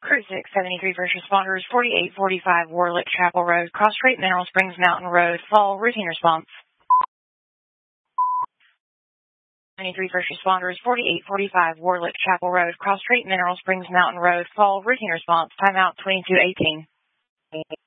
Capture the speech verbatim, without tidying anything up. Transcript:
Crew six seventy-three first responders, forty-eight forty-five Warlick Chapel Road, Cross-Strait Mineral Springs Mountain Road, Fall, routine response. seventy-three first responders, forty-eight forty-five Warlick Chapel Road, Cross-Strait Mineral Springs Mountain Road, Fall, routine response, timeout twenty-two eighteen.